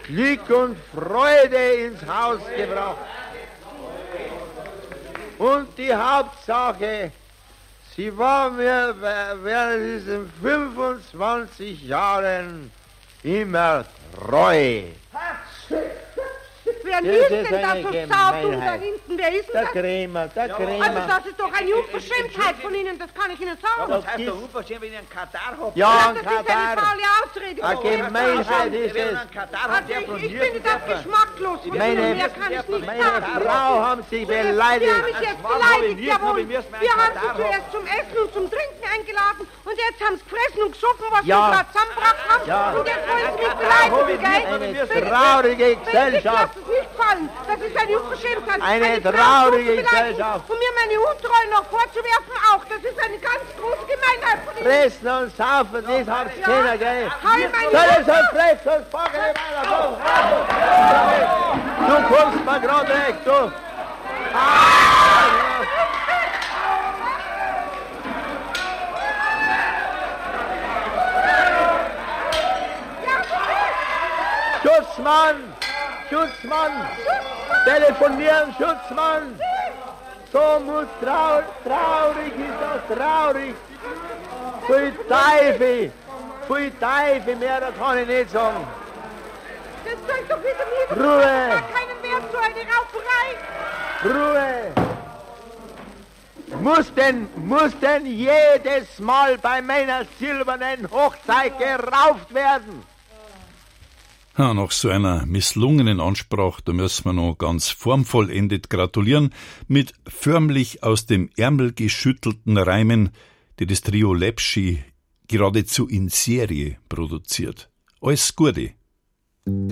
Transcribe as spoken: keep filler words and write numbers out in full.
Glück und Freude ins Haus gebracht. Und die Hauptsache, sie war mir während diesen fünfundzwanzig Jahren immer treu. Wer liest denn das so saudumm da hinten? Wer ist denn Der das? Krämer, der Krämer. Also das ist doch eine Unverschämtheit von Ihnen, das kann ich Ihnen sagen. Das heißt doch unverschämt, wenn ihr einen Katar habt. Ja, das ein ist eine Katar. faule Ausrede. Eine Gemeinheit ist Wenn ihr es. einen Katar Also habt, der ich, von ich hier finde das geschmacklos. Wissen Sie, Meine- mehr kann ich nicht Meine sagen. Frau haben Sie Sie beleidigt. haben mich jetzt Mann habe ich beleidigt, nicht, jawohl. aber wir müssen einen Wir haben Katar Sie zuerst zum Essen und zum Trinken eingeladen und jetzt haben Sie gefressen und gesoffen, was Ja. Sie gerade zusammengebracht haben. Ja. Und jetzt wollen Sie mich beleidigen, gell? Eine traurige Wenn Sie Gesellschaft. das nicht gefallen, das ist eine Unverschämtheit. Eine Frau traurige zu beleidigen Gesellschaft. Und mir meine Untreue noch vorzuwerfen auch. Das ist eine ganz große Gemeinheit von Ihnen. Fressen und saufen, das habt ihr keiner, gell? Heil meine Das ist ein frech, sonst packen wir weiter. Komm. Du kommst mal gerade weg, du. Schutzmann! Schutzmann! Telefonieren, Schutzmann! So muss traurig, traurig ist das, traurig! Pfui Teufel! Pfui Teufel, mehr da kann ich nicht sagen! Das könnt doch wieder mir. Ruhe! Das hat keinen Wert, so eine Rauferei. Ruhe! Muss denn, muss denn jedes Mal bei meiner silbernen Hochzeit gerauft werden? Ja, nach so einer misslungenen Ansprache, da müssen wir noch ganz formvollendet gratulieren, mit förmlich aus dem Ärmel geschüttelten Reimen, die das Trio Lepschi geradezu in Serie produziert. Alles Gute!